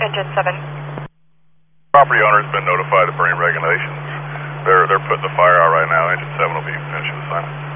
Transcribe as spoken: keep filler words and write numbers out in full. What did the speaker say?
Engine seven. Property owner's been notified of burning regulations. They're, they're putting the fire out right now. Engine seven will be finishing the assignment.